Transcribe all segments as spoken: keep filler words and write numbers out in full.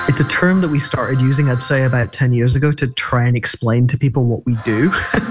It's a term that we started using, I'd say, about ten years ago to try and explain to people what we do.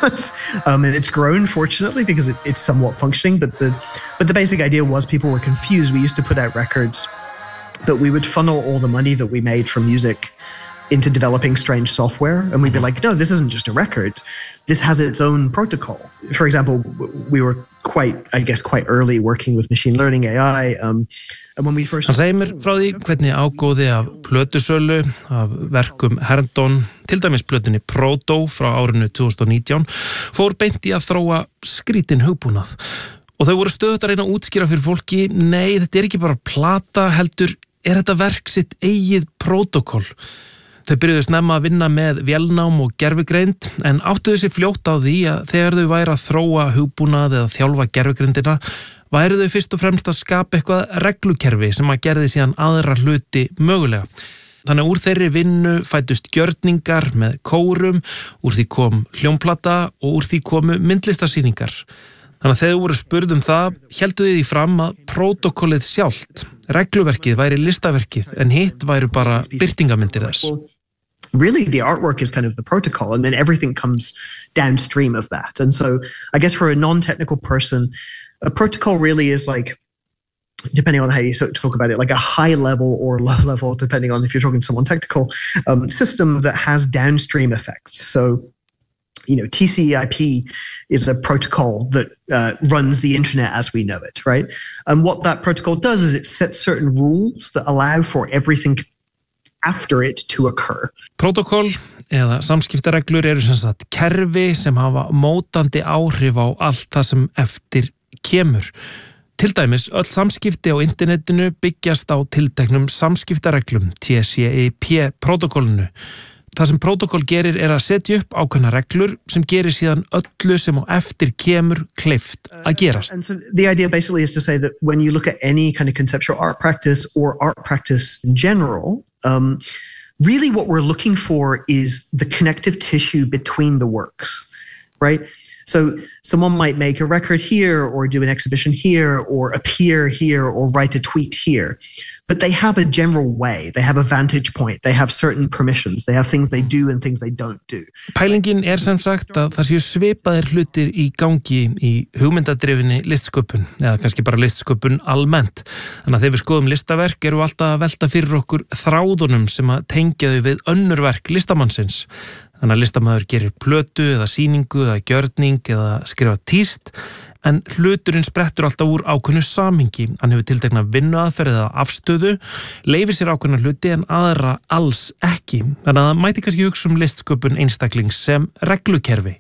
um, and it's grown, fortunately, because it, it's somewhat functioning. But the, but the basic idea was people were confused. We used to put out records, but we would funnel all the money that we made from music into developing strange software. And we'd be like, no, this isn't just a record. This has its own protocol. For example, we were quite, I guess, quite early working with machine learning, A I. Um, and when we first... Hann segir mér frá því hvernig ágóði af plötusölu, af verkum Herndon, til dæmis plötunni Proto frá árinu tvö þúsund og nítján, fór beint í að þróa skrítin hugbúnað. Og þau voru stöðugt að reyna að útskýra fyrir fólki, nei, þetta er ekki bara plata, heldur, er þetta verk sitt eigið protokoll. Þau byrjuðu snemma að vinna með vélnám og gervigreind en áttuðu sér fljótt á því að þegar þau væri að þróa hugbúnað eða þjálfa gervigreindina væri þau fyrst og fremst að skapa eitthvað reglukerfi sem að gerði síðan aðra hluti mögulega. Þannig að úr þeirri vinnu fættust gjörningar með kórum, úr því kom hljómplata og úr því komu myndlistarsýningar. Þannig að þegar þau voru spurð um það, héldu því fram að prótókollið sjálft, regluverkið væri listaverkið en hitt væru bara birtingamyndir þess. Really, the artwork is kind of the protocol, and then everything comes downstream of that. And so I guess for a non-technical person, a protocol really is like, depending on how you talk about it, like a high level or low level, depending on if you're talking to someone technical, um, system that has downstream effects. So, you know, T C I P is a protocol that uh, runs the internet as we know it, right? And what that protocol does is it sets certain rules that allow for everything after it to occur. Protokol eða samskiptareglur eru sem sagt kerfi sem hafa mótandi áhrif á allt það sem eftir kemur. Til dæmis, öll samskipti á internetinu byggjast á tilteknum samskiptareglum, T C I P-protokollinu. Það sem protokol gerir er að setja upp ákveðna reglur sem gerir síðan öllu sem á eftir kemur kleift að gerast. And so the idea basically is to say that when you look at any kind of conceptual art practice or art practice in general, um, really what we're looking for is the connective tissue between the works, right? So someone might make a record here or do an exhibition here or appear here or write a tweet here. But they have a general way. They have a vantage point. They have certain permissions. They have things they do and things they don't do. Pælingin er sem sagt að það séu svipaðir hlutir í gangi í hugmyndadrifinni listsköpun eða kannski bara listsköpun almennt. Þannig að þegar við skoðum listaverk eru alltaf að velta fyrir okkur þráðunum sem að tengja þau við önnur verk listamannsins. Þannig að listamaður gerir plötu eða sýningu eða gjörning eða skrifa tíst en hluturinn sprettur alltaf úr ákveðnu samhengi. Hann hefur tiltekna vinnuaðferð eða afstöðu, leyfir sér ákveðna hluti en aðra alls ekki. Þannig að það mæti kannski hugsa um listsköpun einstaklings sem reglukerfi.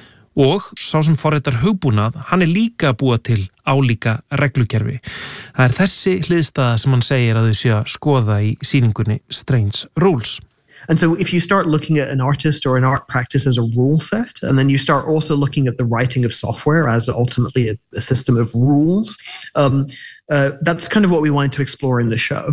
Og sá sem forritar hugbúnað, hann er líka að búa til álíka reglukerfi. Það er þessi hliðstæða sem hann segir að þau séu að skoða í sýningunni Strange Rules. And so if you start looking at an artist or an art practice as a rule set, and then you start also looking at the writing of software as ultimately a, a system of rules, um, uh, that's kind of what we wanted to explore in the show.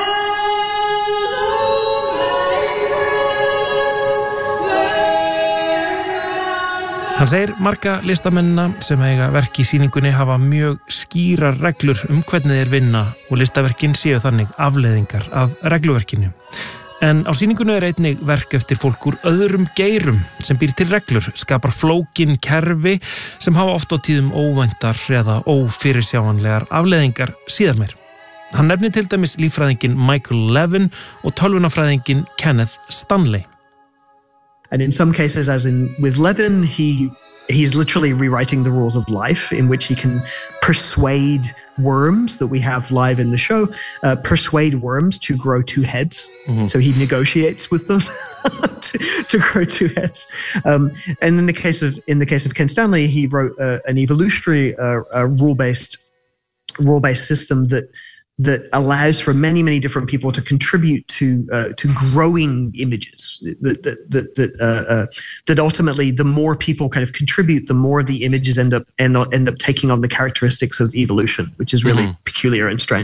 Hann segir marga listamennina sem eiga verk í sýningunni hafa mjög skýrar reglur um hvernig þeir vinna og listaverkin séu þannig afleiðingar af regluverkinu. En á sýningunni er einnig verk eftir fólk úr öðrum geirum sem býr til reglur, skapar flókin kerfi sem hafa oft á tíðum óvæntar eða ófyrirsjáanlegar afleiðingar síðar meir. Hann nefnir til dæmis líffræðinginn Michael Levin og tölvunarfræðinginn Kenneth Stanley. And in some cases, as in with Levin, he he's literally rewriting the rules of life in which he can persuade worms that we have live in the show, uh, persuade worms to grow two heads. Mm-hmm. So he negotiates with them to, to grow two heads. Um, and in the case of in the case of Ken Stanley, he wrote uh, an evolutionary uh, uh, rule-based rule-based system that that allows for many, many different people to contribute to uh, to growing images. That that that that, uh, uh, that ultimately, the more people kind of contribute, the more the images end up end, end up taking on the characteristics of evolution, which is really mm. peculiar and strange.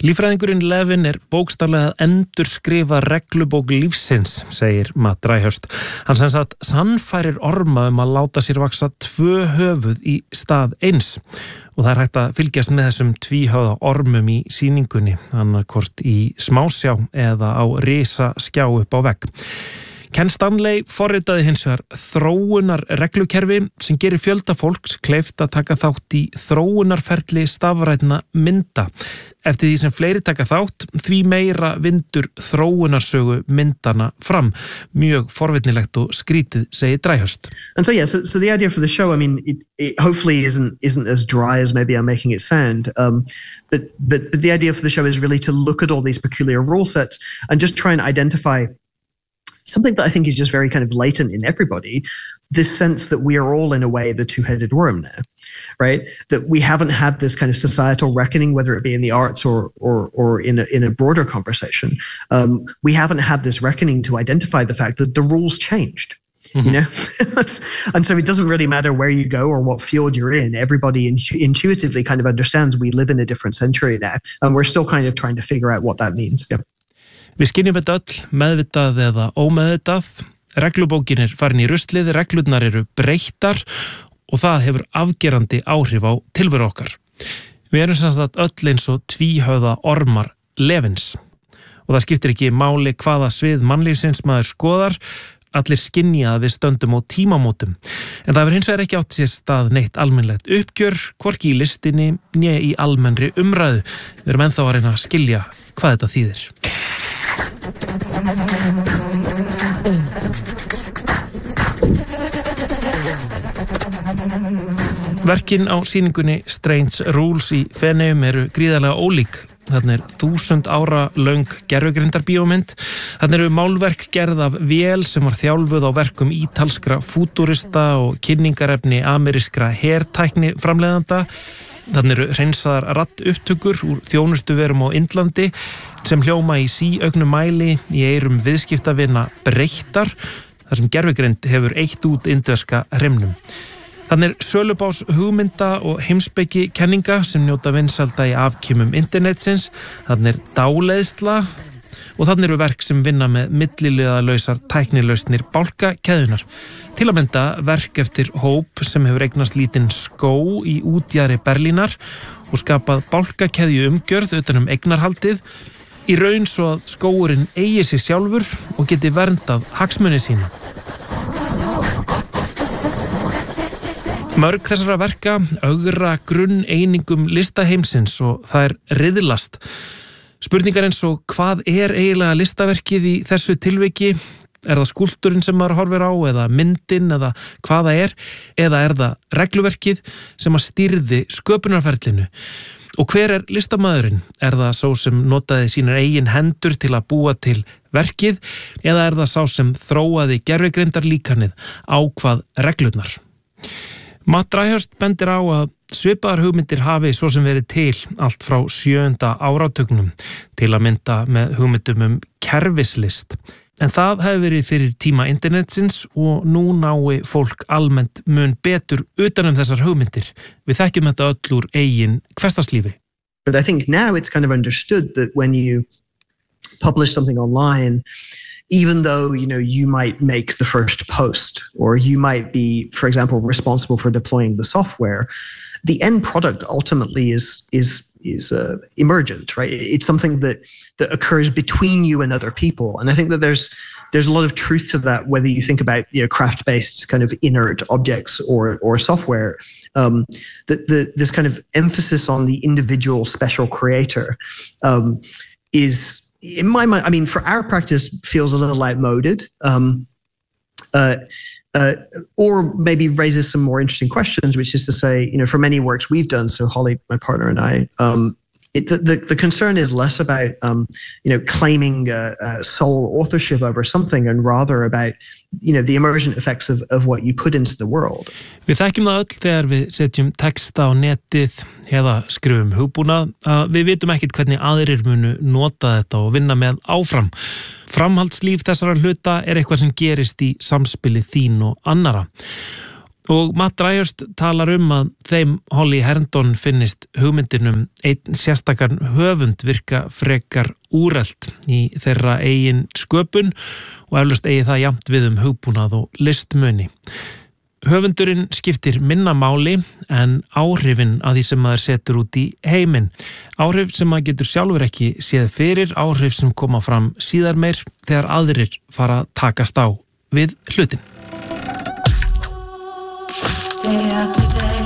Líffræðingurinn Levin er bókstaflega að endurskrifa reglubók lífsins, segir Matt Dryhurst. Hann sem sagt sannfærir orma um að láta sér vaksa tvö höfuð í stað eins. Og það er hægt að fylgjast með þessum tvíhöfða ormum í sýningunni, annarkvort í smásjá eða á risaskjá upp á vegg. Ken Stanley forritaði hins vegar þróunar reglukerfi sem gerir fjölda fólks kleift að taka þátt í þróunarferli stafrænna mynda. Eftir því sem fleiri taka þátt, því meira vindur þróunarsögu myndana fram. Mjög forvitnilegt og skrítið, segir Dryhurst. And so yeah, so, so the idea for the show, I mean, it, it hopefully isn't isn't as dry as maybe I'm making it sound. Um, but, but but the idea for the show is really to look at all these peculiar rule sets and just try and identify something that I think is just very kind of latent in everybody, this sense that we are all in a way the two-headed worm now, right? That we haven't had this kind of societal reckoning, whether it be in the arts or or or in a, in a broader conversation. Um, we haven't had this reckoning to identify the fact that the rules changed. Mm-hmm. You know, That's, and so it doesn't really matter where you go or what field you're in. Everybody intu- intuitively kind of understands we live in a different century now, and we're still kind of trying to figure out what that means. Yeah. Við skynjum þetta öll, meðvitað eða ómeðvitað. Reglubókin er farin í ruslið, reglurnar eru breyttar og það hefur afgerandi áhrif á tilveru okkar. Við erum sem sagt öll eins og tvíhöfða ormar Levins. Og það skiptir ekki máli hvaða svið mannlífsins maður skoðar, allir skynja að við stöndum á tímamótum. En það hefur hins vegar ekki átt sér stað neitt almennlegt uppgjör, hvorki í listinni, né í almennri umræðu. Við erum ennþá að reyna að skilja hvað þetta þýðir. Verkin á sýningunni Strange Rules í Feneyjum eru gríðarlega ólík. Þarna er þúsund ára löng gervigreindarbíómynd. Þarna eru málverk gerð af vél sem var þjálfuð á verkum ítalskra fútúrista og kynningarefni amerískra hertækni framleiðanda. Þarna eru hreinsaðar raddupptökur úr þjónustuverum á Indlandi sem hljóma í síauknum mæli í eyrum viðskiptavina breyttar, þar sem gervigreind hefur eitt út indverska hreimnum. Þannig er sölubás hugmynda og heimspeki kenninga sem njóta vinsælda í afkimum internetsins, þannig er dáleiðsla og þannig eru verk sem vinna með milliliðalausar tæknilausnir bálkakeðjunar. Til að mynda verk eftir hóp sem hefur eignast lítinn skó í útjaðri Berlínar og skapað bálkakeðju umgjörð utan um eignarhaldið, í raun svo að skóurinn eigi sig sjálfur og geti verndað hagsmuni sína. Mörg þessara verka ögra grunn einingum listaheimsins og það er riðlast. Spurningar eins og hvað er eiginlega listaverkið í þessu tilviki? Er það skúlptúrinn sem maður horfir á eða myndin eða hvað það er? Eða er það regluverkið sem að stýrði sköpunarferlinu? Og hver er listamaðurinn? Er það sá sem notaði sínar eigin hendur til að búa til verkið eða er það sá sem þróaði gervigreindarlíkanið ákvað reglurnar? Matt Dryhurst bendir á að svipaðar hugmyndir hafi svo sem verið til allt frá sjöunda áratugnum til að mynda með hugmyndum um kerfislist. En það hefur verið fyrir tíma internetsins og nú nái fólk almennt mun betur utan um þessar hugmyndir. Við þekkjum þetta öll úr eigin hversdagslífi. But I think now it's kind of understood that when you publish something online, even though, you know, you might make the first post or you might be, for example, responsible for deploying the software, the end product ultimately is is is uh, emergent, right? It's something that that occurs between you and other people, and I think that there's there's a lot of truth to that. Whether you think about, you know, craft-based kind of inert objects or or software, um, the, the this kind of emphasis on the individual special creator um, is, in my mind, I mean, for our practice, feels a little outmoded. Um, uh, Uh, or maybe raises some more interesting questions, which is to say, you know, for many works we've done, so Holly, my partner, and I, um, it, the, the the concern is less about, um, you know, claiming uh, uh, sole authorship over something, and rather about, you know, the emergent effects of of what you put into the world. Við þekkjum það öll þegar við setjum texta á netið eða skrifum hugbúnað að við vitum ekkert hvernig aðrir munu nota þetta og vinna með áfram. Framhaldslíf þessara hluta er eitthvað sem gerist í samspili þín og annara. Og Matt Dryhurst talar um að þeim Holly Herndon finnist hugmyndinum einn sérstakarn höfund virka frekar úrelt í þeirra eigin sköpun og eflaust eigi það jafnt við um hugbúnað og listmuni. Höfundurinn skiptir minna máli en áhrifin að því sem maður setur út í heiminn. Áhrif sem maður getur sjálfur ekki séð fyrir, áhrif sem koma fram síðar meir þegar aðrir fara að takast á við hlutin. Day after day,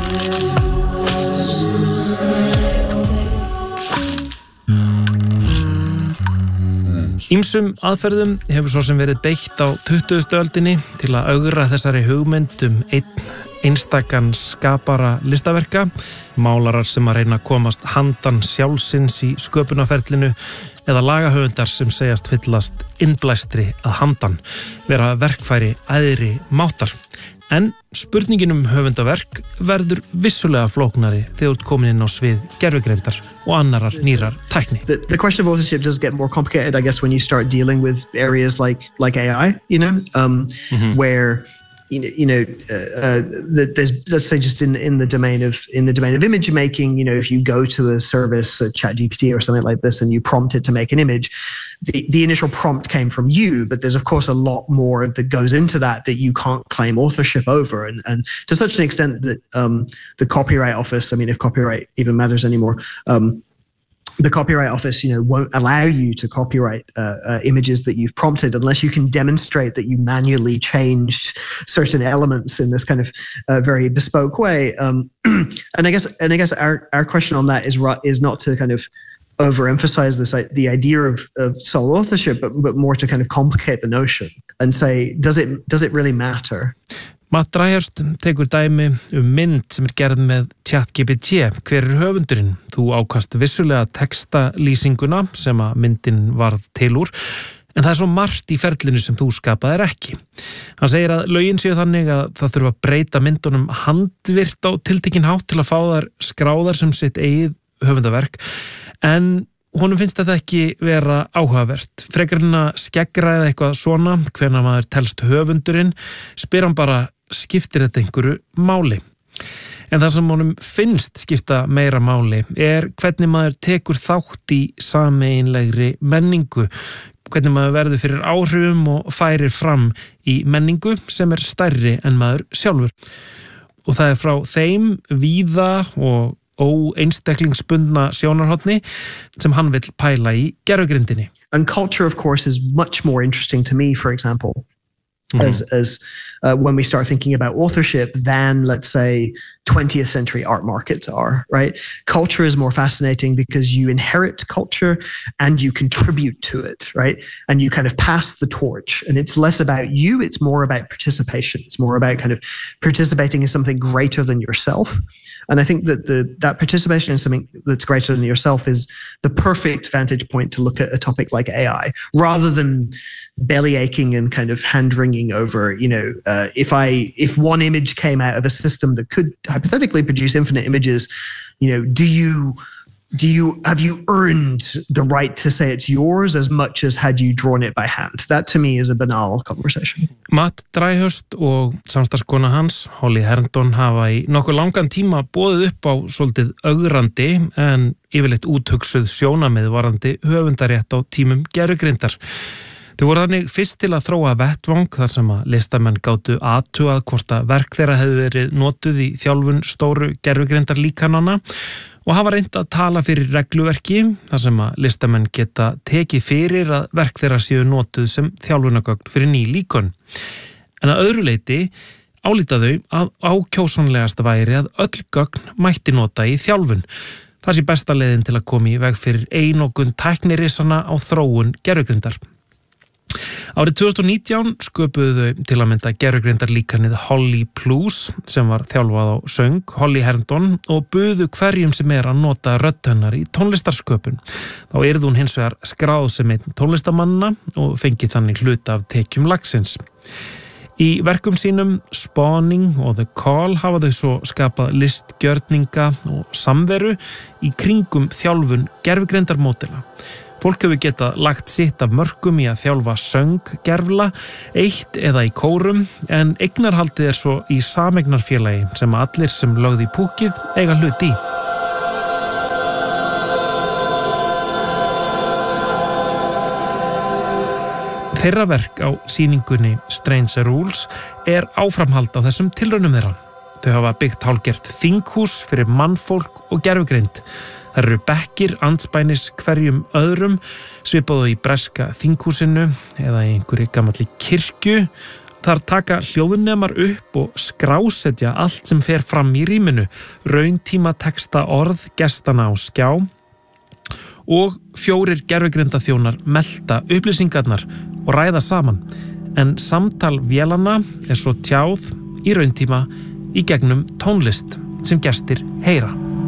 Ýmsum aðferðum hefur svo sem verið beitt á tuttugustu öldinni til að ögra þessari hugmynd um einn einstakan skapara listaverka, málarar sem að reyna að komast handan sjálfsins í sköpunarferlinu eða lagahöfundar sem segjast fyllast innblæstri að handan, vera verkfæri æðri máttar. En spurningin um höfundaverk verður vissulega flóknari þegar út komin inn á svið gervigreindar og annarar nýrar tækni. The, the question of authorship does get more complicated, I guess, when you start dealing with areas like like A I, you know, um, mm-hmm. where you know, you know uh, uh, there's, let's say, just in in the domain of in the domain of image making, you know, if you go to a service, a ChatGPT or something like this, and you prompt it to make an image, the the initial prompt came from you, but there's of course a lot more that goes into that that you can't claim authorship over, and and to such an extent that um, the Copyright Office, I mean, if copyright even matters anymore. Um, The Copyright Office, you know, won't allow you to copyright uh, uh, images that you've prompted unless you can demonstrate that you manually changed certain elements in this kind of uh, very bespoke way. Um, and I guess, and I guess our our question on that is is not to kind of overemphasize this the idea of, of sole authorship, but but more to kind of complicate the notion and say, does it does it really matter? Matt Dryhurst tekur dæmi um mynd sem er gerð með ChatGPT. Hver er höfundurinn? Þú ákast vissulega textalýsinguna sem að myndin varð til úr, en það er svo margt í ferlinu sem þú skapaðir ekki. Hann segir að lögin séu þannig að það þurfa að breyta myndunum handvirt á tiltekinn hátt til að fá þær skráðar sem sitt eigið höfundaverk, en honum finnst þetta ekki vera áhugavert. Frekar en að skeggræða eitthvað svona, hvenær maður telst höfundurinn, spyr hann bara, skiptir þetta einhverju máli? En það sem honum finnst skipta meira máli er hvernig maður tekur þátt í sameiginlegri menningu, hvernig maður verður fyrir áhrifum og færir fram í menningu sem er stærri en maður sjálfur. Og það er frá þeim víða og óeinstaklingsbundna sjónarhorni sem hann vill pæla í gervigrindinni. And culture, of course, is much more interesting to me, for example, mm-hmm. as as uh, when we start thinking about authorship than, let's say, twentieth century art markets are, right? Culture is more fascinating because you inherit culture and you contribute to it, right? And you kind of pass the torch, and it's less about you, it's more about participation. It's more about kind of participating in something greater than yourself. And I think that the that participation in something that's greater than yourself is the perfect vantage point to look at a topic like A I, rather than belly aching and kind of hand wringing over, you know, uh, if I if one image came out of a system that could hypothetically produce infinite images, you know, do you do you have you earned the right to say it's yours as much as had you drawn it by hand? That to me is a banal conversation. Matt Dryhurst og samstarfskona hans, Holly Herndon, hafa í nokkuð langan tíma boðið upp á svolítið ögrandi en yfirleitt úthugsuð sjónamið varðandi höfundarétt á tímum gervigrindar. Þau voru þannig fyrst til að þróa vettvang þar sem að listamenn gátu athugað hvort að verk þeirra hefðu verið notuð í þjálfun stóru gervigrindar líkanana og hafa reynt að tala fyrir regluverki þar sem að listamenn geta tekið fyrir að verk þeirra séu notuð sem þjálfunagögn fyrir ný líkön. En að öðru leyti álíta þau að ákjósanlegast væri að öll gögn mætti nota í þjálfun. Það sé besta leiðin til að koma í veg fyrir einokun tæknirisana á þróun gervigrindar. Árið tvö þúsund og nítján sköpuðu þau til að mynda gervigrindarlíkanið Holly Plus sem var þjálfað á söng, Holly Herndon, og buðu hverjum sem er að nota rödd hennar í tónlistarsköpun. Þá yrði hún hins vegar skráð sem einn tónlistamanna og fengið þannig hluta af tekjum lagsins. Í verkum sínum Spawning og The Call hafa þau svo skapað listgjörninga og samveru í kringum þjálfun gervigrindarmódela. Fólk hefur getað lagt sitt af mörkum í að þjálfa sönggervla, eitt eða í kórum, en eignarhaldið er svo í sameignarfélagi sem allir sem lögðu í púkið eiga hlut í. Þeirra verk á sýningunni Strange Rules er áframhald á þessum tilraunum þeirra. Þau hafa byggt hálfgert þinghús fyrir mannfólk og gervigreind. Það eru bekkir andspænis hverjum öðrum, svipað og í breska þinghúsinu eða í einhverju gamalli kirkju. Þar taka hljóðnemar upp og skrásetja allt sem fer fram í rýminu, rauntíma texta orð gestana á skjá og fjórir gervigreindaþjónar melta upplýsingarnar og ræða saman, en samtal vélanna er svo tjáð í rauntíma í gegnum tónlist sem gestir heyra.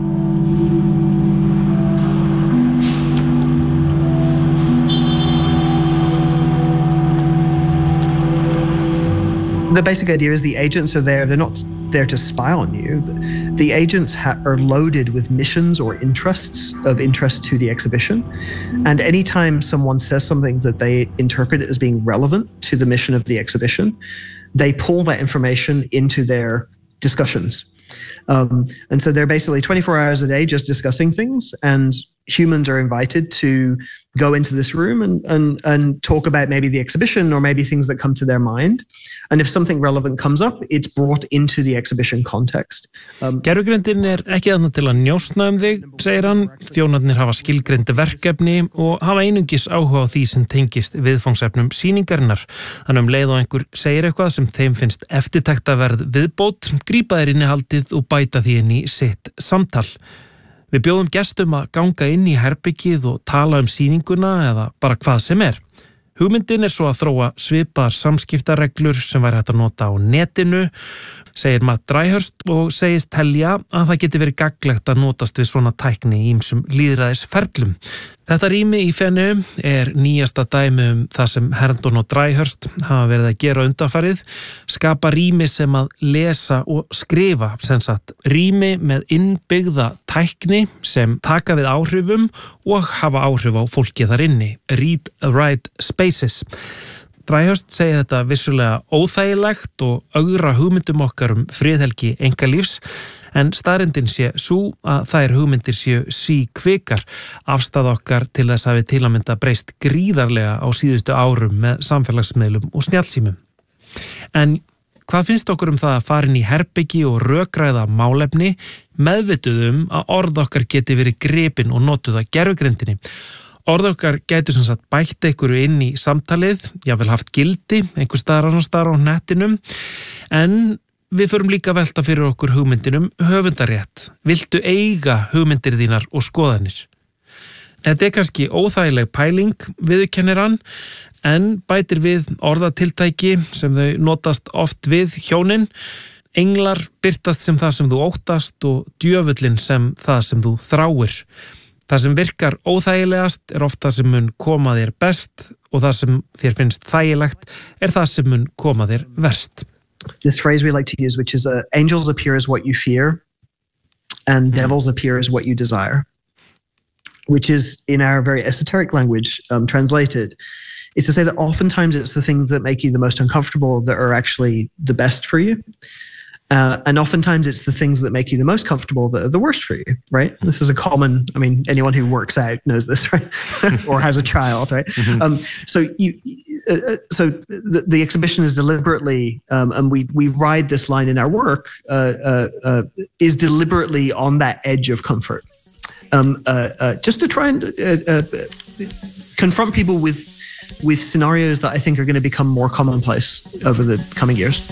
The basic idea is the agents are there. They're not there to spy on you. The agents ha- are loaded with missions or interests of interest to the exhibition. And anytime someone says something that they interpret as being relevant to the mission of the exhibition, they pull that information into their discussions. Um, and so they're basically twenty-four hours a day just discussing things, and humans are invited to go into this room and, and, and talk about maybe the exhibition or maybe things that come to their mind. And if something relevant comes up, it's brought into the exhibition context. Um, Gervigreindin er ekki þarna til að njósna um þig, segir hann. Þjónarnir hafa skilgreindi verkefni og hafa einungis áhuga á því sem tengist viðfangsefnum sýningarinnar. Þannig um leið og einhver segir eitthvað sem þeim finnst eftirtektarverð viðbót, grípa þeir innihaldið og bæta því inn í sitt samtal. Við bjóðum gestum að ganga inn í herbyggið og tala um sýninguna eða bara hvað sem er. Hugmyndin er svo að þróa svipaðar samskiptareglur sem væri hægt að nota á netinu, segir Matt Dryhurst og segist telja að það geti verið gagnlegt að notast við svona tækni í ýmsum lýðræðisferlum. Þetta rými í Feneyjum er nýjasta dæmi um það sem Herndon og Dryhurst hafa verið að gera undanfarið, skapa rými sem að lesa og skrifa, sem sagt rými með innbyggða tækni sem taka við áhrifum og hafa áhrif á fólki þar inni, read, write spaces. Dryhurst segir þetta vissulega óþægilegt og ögra hugmyndum okkar um friðhelgi einkalífs, en staðreyndin sé sú að þær hugmyndir séu síkvikar. Afstaða okkar til þess hafi til að mynda breyst gríðarlega á síðustu árum með samfélagsmiðlum og snjallsímum. En hvað finnst okkur um það að fara inn í herbyggi og rökræða málefni, meðvituðum að orð okkar geti verið gripin og notuð að gervigreindinni? Orð okkar gætu sem sagt bætt einhverju inn í samtalið, jável haft gildi, einhver staðar annars staðar á nettinum, en við förum líka að velta fyrir okkur hugmyndinum höfundarétt. Viltu eiga hugmyndir þínar og skoðanir? Þetta er kannski óþægileg pæling, viðurkennir hann, en bætir við orðatiltæki sem þau notast oft við hjónin. Englar birtast sem það sem þú óttast og djöfullin sem það sem þú þráir. Það sem virkar óþægilegast er oft það sem mun koma þér best og það sem þér finnst þægilegt er það sem mun koma þér verst. This phrase we like to use, which is uh, angels appear as what you fear and devils appear as what you desire, which is in our very esoteric language um, translated, is to say that oftentimes it's the things that make you the most uncomfortable that are actually the best for you. Uh, and oftentimes it's the things that make you the most comfortable that are the worst for you, right? This is a common, I mean, anyone who works out knows this, right? Or has a child, right? Mm-hmm. Um, so you, uh, so the, the exhibition is deliberately, um, and we we ride this line in our work, uh, uh, uh, is deliberately on that edge of comfort, um, uh, uh, just to try and uh, uh, confront people with with scenarios that I think are going to become more commonplace over the coming years.